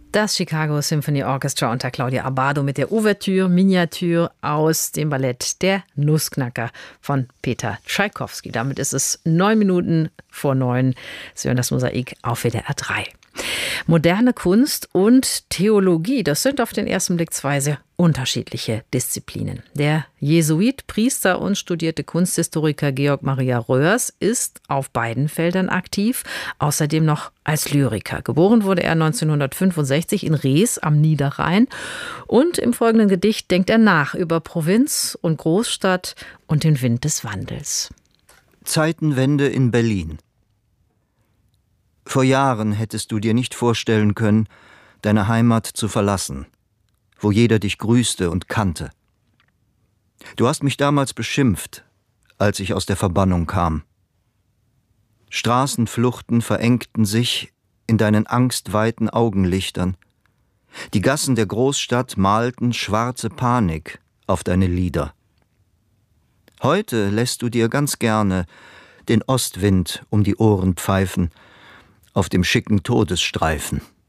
Das Chicago Symphony Orchestra unter Claudia Abbado mit der Ouvertüre Miniature aus dem Ballett Der Nussknacker von Peter Tschaikowski. Damit ist es 9:09. Sie hören das Mosaik auf WDR 3. Moderne Kunst und Theologie, das sind auf den ersten Blick zwei sehr unterschiedliche Disziplinen. Der Jesuit, Priester und studierte Kunsthistoriker Georg Maria Röhrs ist auf beiden Feldern aktiv, außerdem noch als Lyriker. Geboren wurde er 1965 in Rees am Niederrhein und im folgenden Gedicht denkt er nach über Provinz und Großstadt und den Wind des Wandels. Zeitenwende in Berlin. Vor Jahren hättest du dir nicht vorstellen können, deine Heimat zu verlassen, wo jeder dich grüßte und kannte. Du hast mich damals beschimpft, als ich aus der Verbannung kam. Straßenfluchten verengten sich in deinen angstweiten Augenlichtern. Die Gassen der Großstadt malten schwarze Panik auf deine Lider. Heute lässt du dir ganz gerne den Ostwind um die Ohren pfeifen, auf dem schicken Todesstreifen.